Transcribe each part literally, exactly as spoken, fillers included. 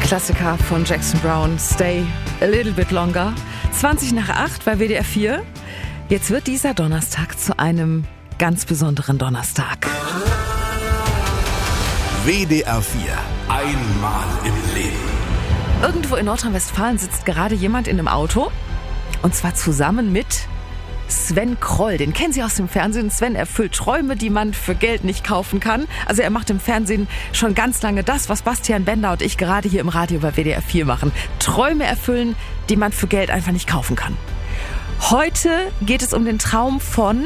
Klassiker von Jackson Browne, Stay a Little Bit Longer. zwanzig nach acht bei W D R vier. Jetzt wird dieser Donnerstag zu einem ganz besonderen Donnerstag. W D R vier. Einmal im Leben. Irgendwo in Nordrhein-Westfalen sitzt gerade jemand in einem Auto. Und zwar zusammen mit Sven Kroll. Den kennen Sie aus dem Fernsehen. Sven erfüllt Träume, die man für Geld nicht kaufen kann. Also er macht im Fernsehen schon ganz lange das, was Bastian Bender und ich gerade hier im Radio bei W D R vier machen. Träume erfüllen, die man für Geld einfach nicht kaufen kann. Heute geht es um den Traum von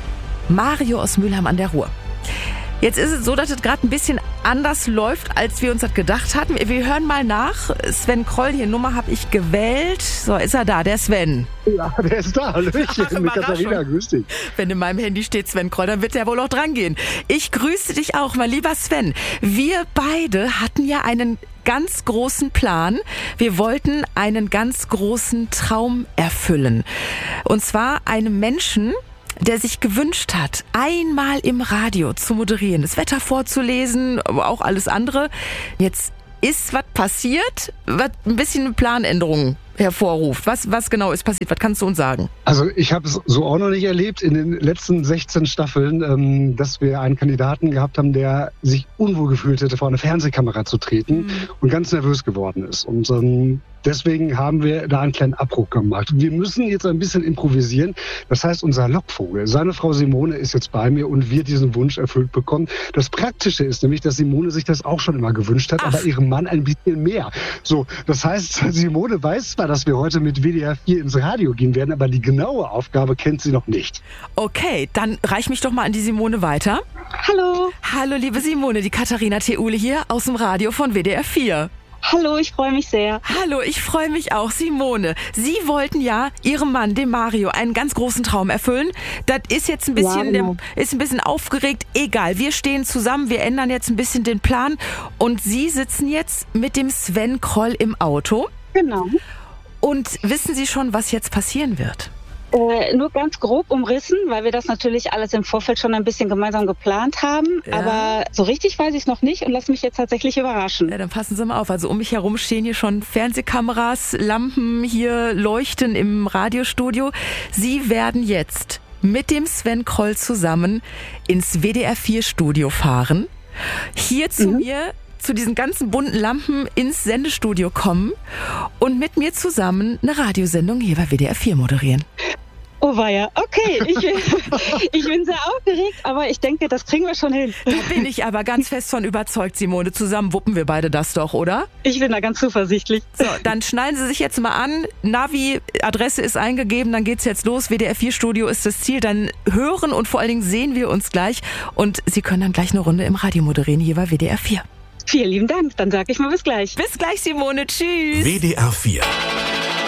Mario aus Mülheim an der Ruhr. Jetzt ist es so, dass es gerade ein bisschen anders läuft, als wir uns das gedacht hatten. Wir hören mal nach. Sven Kroll, hier Nummer habe ich gewählt. So, ist er da, der Sven? Ja, der ist da. Hallöchen, mit Katharina, grüß dich. Wenn in meinem Handy steht Sven Kroll, dann wird der wohl auch dran gehen. Ich grüße dich auch, mein lieber Sven. Wir beide hatten ja einen ganz großen Plan. Wir wollten einen ganz großen Traum erfüllen. Und zwar einem Menschen, der sich gewünscht hat, einmal im Radio zu moderieren, das Wetter vorzulesen, aber auch alles andere. Jetzt ist was passiert, was ein bisschen eine Planänderung hervorruft. Was, was genau ist passiert? Was kannst du uns sagen? Also ich habe es so auch noch nicht erlebt in den letzten sechzehn Staffeln, ähm, dass wir einen Kandidaten gehabt haben, der sich unwohl gefühlt hätte, vor eine Fernsehkamera zu treten mhm. und ganz nervös geworden ist. Und ähm, deswegen haben wir da einen kleinen Abbruch gemacht. Wir müssen jetzt ein bisschen improvisieren. Das heißt, unser Lockvogel, seine Frau Simone, ist jetzt bei mir und wird diesen Wunsch erfüllt bekommen. Das Praktische ist nämlich, dass Simone sich das auch schon immer gewünscht hat, Ach. aber ihrem Mann ein bisschen mehr. So, das heißt, Simone weiß zwar, dass wir heute mit W D R vier ins Radio gehen werden, aber die genaue Aufgabe kennt sie noch nicht. Okay, dann reich mich doch mal an die Simone weiter. Hallo. Hallo, liebe Simone, die Katharina Theule hier aus dem Radio von W D R vier. Hallo, ich freue mich sehr. Hallo, ich freue mich auch. Simone, Sie wollten ja Ihrem Mann, dem Mario, einen ganz großen Traum erfüllen. Das ist jetzt ein bisschen, ja, genau. ist ein bisschen aufgeregt. Egal, wir stehen zusammen, wir ändern jetzt ein bisschen den Plan. Und Sie sitzen jetzt mit dem Sven Kroll im Auto. Genau. Und wissen Sie schon, was jetzt passieren wird? Äh, nur ganz grob umrissen, weil wir das natürlich alles im Vorfeld schon ein bisschen gemeinsam geplant haben. Ja. Aber so richtig weiß ich es noch nicht und lass mich jetzt tatsächlich überraschen. Ja, dann passen Sie mal auf. Also um mich herum stehen hier schon Fernsehkameras, Lampen hier leuchten im Radiostudio. Sie werden jetzt mit dem Sven Kroll zusammen ins W D R vier Studio fahren. Hier zu mhm. mir zu diesen ganzen bunten Lampen ins Sendestudio kommen und mit mir zusammen eine Radiosendung hier bei W D R vier moderieren. Oh weia, okay, ich, ich bin sehr aufgeregt, aber ich denke, das kriegen wir schon hin. Da bin ich aber ganz fest von überzeugt, Simone. Zusammen wuppen wir beide das doch, oder? Ich bin da ganz zuversichtlich. So, dann schneiden Sie sich jetzt mal an. Navi, Adresse ist eingegeben, dann geht's jetzt los. W D R vier Studio ist das Ziel. Dann hören und vor allen Dingen sehen wir uns gleich. Und Sie können dann gleich eine Runde im Radio moderieren, hier bei W D R vier. Vielen lieben Dank, dann sage ich mal bis gleich. Bis gleich, Simone. Tschüss. W D R vier.